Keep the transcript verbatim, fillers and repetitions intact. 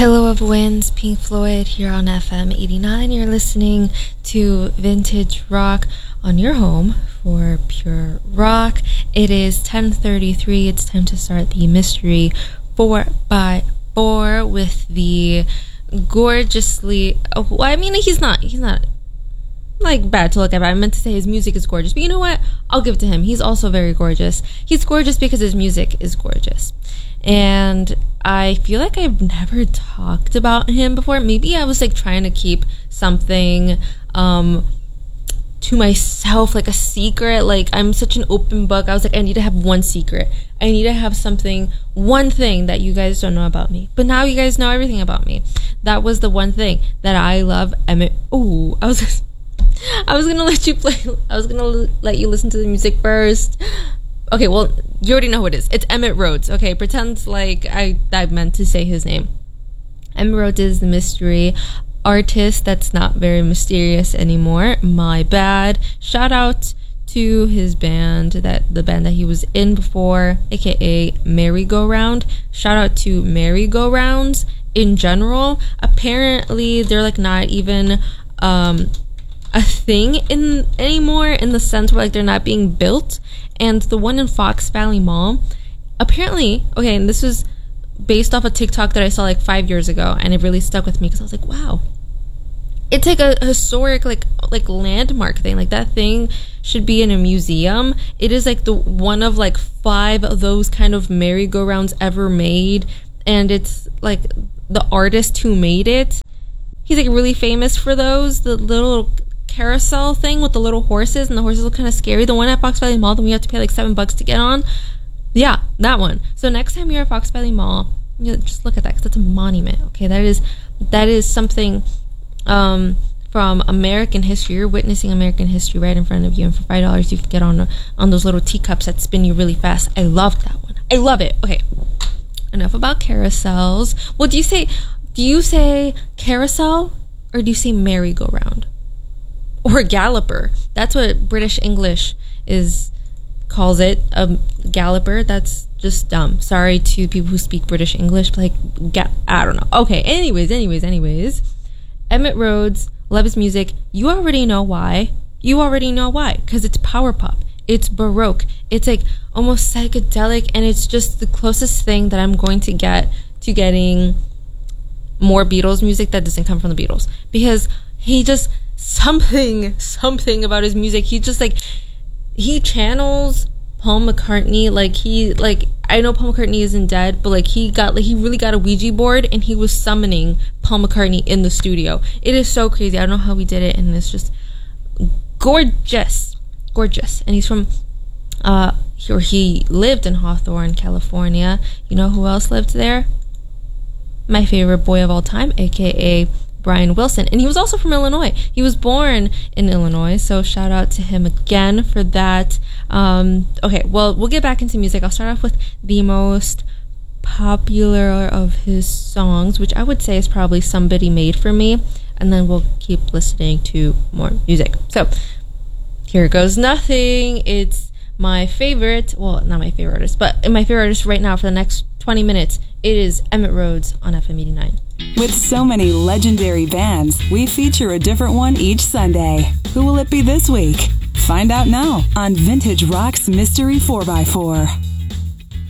Pillow of Winds, Pink Floyd, here on F M eighty-nine. You're listening to Vintage Rock on your home for pure rock. It is ten thirty-three. It's time to start the mystery four by four with the gorgeously... Oh, well, I mean, he's not... He's not... like bad to look at. I meant to say his music is gorgeous, but you know what? I'll give it to him. He's also very gorgeous. He's gorgeous because his music is gorgeous. And I feel like I've never talked about him before. Maybe I was like trying to keep something um to myself, like a secret. Like, I'm such an open book. I was like, I need to have one secret. I need to have something, one thing that you guys don't know about me. But now you guys know everything about me. That was the one thing that I love. Emmett. Oh, I was I was gonna let you play. I was gonna l- let you listen to the music first. Okay, well, you already know who it is. It's Emitt Rhodes. Okay, pretend like I, I meant to say his name. Emitt Rhodes is the mystery artist that's not very mysterious anymore. My bad. Shout out to his band, that the band that he was in before, aka Merry Go Round. Shout out to Merry Go Rounds in general. Apparently, they're like not even um, a thing in anymore, in the sense where like they're not being built. And the one in Fox Valley Mall, apparently, okay, and this was based off a TikTok that I saw like five years ago, and it really stuck with me because I was like, wow, it's like a historic like like landmark thing. Like, that thing should be in a museum. It is like the one of like five of those kind of merry-go-rounds ever made, and it's like the artist who made it, he's like really famous for those, the little carousel thing with the little horses, and the horses look kind of scary. The one at Fox Valley Mall that we have to pay like seven bucks to get on. Yeah, that one. So next time you're at Fox Valley Mall, you know, just look at that, because it's a monument. Okay, that is that is something um, from American history. You're witnessing American history right in front of you, and for five dollars you can get on on those little teacups that spin you really fast. I loved that one. I love it. Okay, enough about carousels. Well, do you say do you say carousel or do you say merry-go-round? Or galloper? That's what British English is calls it, a galloper. That's just dumb. Sorry to people who speak British English, but like, ga- I don't know. Okay, anyways, anyways, anyways. Emitt Rhodes, love his music. You already know why. You already know why. Because it's power pop. It's Baroque. It's like almost psychedelic, and it's just the closest thing that I'm going to get to getting more Beatles music that doesn't come from the Beatles. Because he just... something something about his music, he just like he channels Paul McCartney. Like, he like I know Paul McCartney isn't dead, but like he got like he really got a Ouija board and he was summoning Paul McCartney in the studio. It is so crazy. I don't know how he did it, and it's just gorgeous gorgeous and he's from uh or he lived in Hawthorne, California. You know who else lived there? My favorite boy of all time, aka Brian Wilson. And he was also from Illinois. He was born in Illinois, so shout out to him again for that. Um, okay, well, we'll get back into music. I'll start off with the most popular of his songs, which I would say is probably Somebody Made For Me, and then we'll keep listening to more music. So, Here Goes Nothing. It's my favorite, well, not my favorite artist, but my favorite artist right now for the next twenty minutes. It is Emitt Rhodes on F M eighty-nine. With so many legendary bands, we feature a different one each Sunday. Who will it be this week? Find out now on Vintage Rock's Mystery four by four.